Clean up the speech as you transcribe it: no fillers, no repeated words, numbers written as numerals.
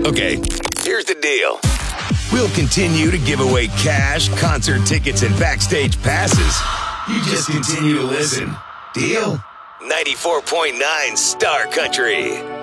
Okay, here's the deal. We'll continue to give away cash, concert tickets, and backstage passes. You just continue to listen. Deal? 94.9 Star Country.